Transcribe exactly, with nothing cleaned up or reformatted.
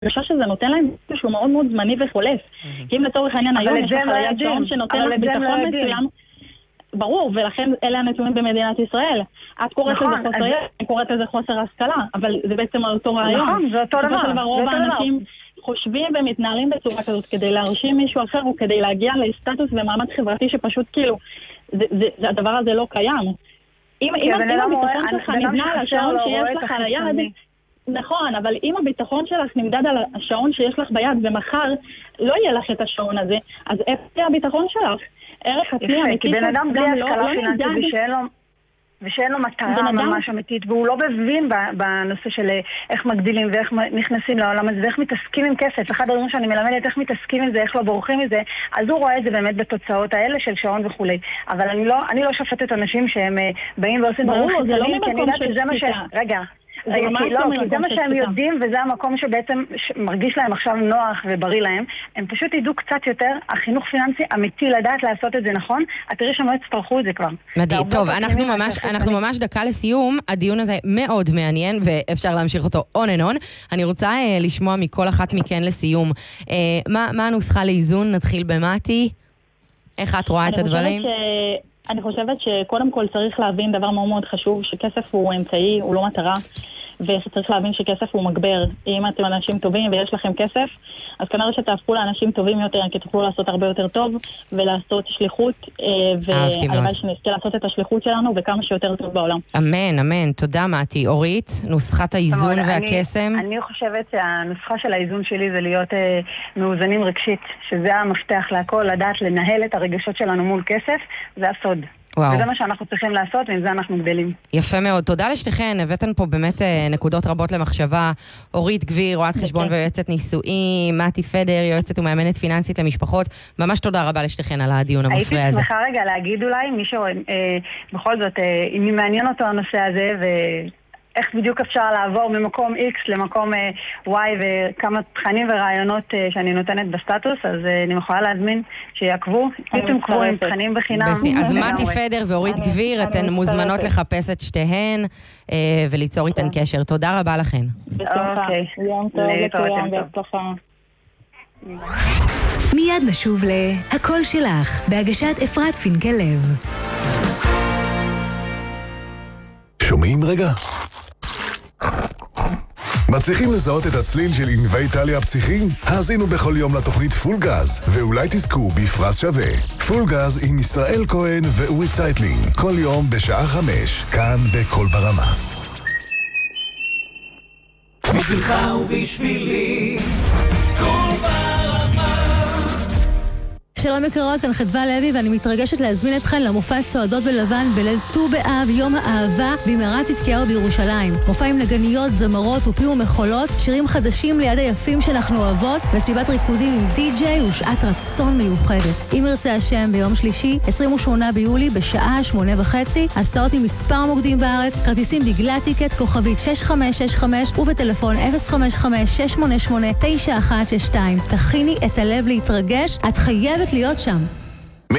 חושב שזה נותן להם משהו מאוד מאוד זמני וחולף. כי אם לצורך העניין היום יש לך ליד שעון שנותן לך ביטחון מסוים, ברור, ולכן אלה הנתונים במדינת ישראל. את קוראת לזה חוסר ידע, אני קוראת לזה חוסר השכלה, אבל זה בעצם אותו רעיון. נכון, זה אותו דבר. רוב האנשים חושבים ומתנהלים בצורה כזאת כדי להרשים מישהו אחר, או כדי להגיע לסטטוס ומעמד חברתי שפשוט כאילו, הדבר הזה לא קיים. אם הביטחון שלך נבנה על השעון שיש לך על היד, נכון, אבל אם הביטחון שלך נמדד על השעון שיש לך ביד, ומחר לא יהיה לך את השעון הזה, אז איפה יהיה הביטחון שלך? ערך עצמי אמיתי, כי בן אדם בלי השכלה פיננסית ושאין לו... ושאין לו מטרה ממש אמיתית, והוא לא מבין בנושא של איך מגדילים ואיך נכנסים לעולם הזה, ואיך מתעסקים עם כסף. אחד הדברים שאני מלמדת, איך מתעסקים עם זה, איך לא בורחים מזה, אז הוא רואה את זה באמת בתוצאות האלה של שעון וכולי. אבל אני לא, אני לא שופטת אנשים שהם באים ועושים דברים חיצוניים, כי אני יודעת שזה מה ש... רגע. זה, כי, לא, כי זה מה שהם יודעים, וזה המקום שבעצם מרגיש להם עכשיו נוח ובריא להם. הם פשוט ידעו קצת יותר, החינוך פיננסי אמיתי לדעת לעשות את זה נכון, את תראי שהם לא יצטרכו את זה כבר. מדהים, טוב, אנחנו ממש, אנחנו ממש דקה לסיום, הדיון הזה מאוד מעניין, ואפשר להמשיך אותו on and on. אני רוצה uh, לשמוע מכל אחת מכן לסיום. Uh, מה, מה הנוסחה לאיזון? נתחיל במתי. איך את רואה את הדברים? ש... אני חושבת שקודם כל צריך להבין דבר מאוד מאוד חשוב, שכסף הוא אמצעי, הוא לא מטרה, ושצריך להבין שכסף הוא מגבר. אם אתם אנשים טובים ויש לכם כסף, אז כנראה שתהפכו לאנשים טובים יותר, כי תוכלו לעשות הרבה יותר טוב, ולעשות שליחות, והלוואי שנזכה לעשות את השליחות שלנו, וכמה שיותר טוב בעולם. אמן, אמן. תודה, מתי. אורית, נוסחת האיזון והקסם? אני חושבת שהנוסחה של האיזון שלי זה להיות מאוזנים רגשית, שזה המפתח להכל, לדעת לנהל את הרגשות שלנו מול כסף, זה הסוד. וואו. וזה מה שאנחנו צריכים לעשות, ועם זה אנחנו גדלים. יפה מאוד. תודה לשתיכן. הבאתן פה באמת נקודות רבות למחשבה. אורית גביר, רואת חשבון ויועצת נישואים, מתי פדר, יועצת ומאמנת פיננסית למשפחות. ממש תודה רבה לשתיכן על הדיון המפריע הזה. הייתי שמחה רגע להגיד אולי, מישהו בכל זאת, אם מעניין אותו הנושא הזה, ו... איך בדיוק אפשר לעבור ממקום X למקום Y, וכמה תכנים ורעיונות שאני נותנת בסטטוס, אז אני יכולה להזמין שיעקבו, איתם קבועים תכנים בחינם. אז מתי פדר ואורית גביר, אתן מוזמנות לחפש את שתיהן וליצור איתן קשר. תודה רבה לכן. אוקיי. יום טוב לכולם, בהצלחה. מיד נשוב להכל שלך, בהגשת אפרת פינקלב. שומעים רגע? מצליחים לזהות את הצליל של ענבי איטליה הפסיכיים? האזינו בכל יום לתוכנית פול גז, ואולי תזכו בפרס שווה. פול גז עם ישראל כהן ואורי צייטלין, כל יום בשעה חמש, כאן בכל ברמה. בשבילך ובשבילי, כל ברמה. שלום יקרות, כאן חדווה לוי, ואני מתרגשת להזמין אתכן למופע צועדות בלבן בליל ט"ו באב, יום האהבה, במערת צדקיהו בירושלים. מופע עם נגניות, זמרות ופי ומחולות, שירים חדשים ליד היפים שאנחנו אוהבות, מסיבת ריקודים עם די-ג'יי ושעת רצון מיוחדת. אם ירצה השם, ביום שלישי, עשרים ושמונה ביולי, בשעה שמונה וחצי, הסעות ממספר מוקדים בארץ, כרטיסים בגלל טיקט, כוכבית שש חמש שש חמש, ובטלפון אפס חמש חמש שש שמונה שמונה תשע אחת שש שתיים. תכיני את הלב להתרגש, את חייבת להיות שם.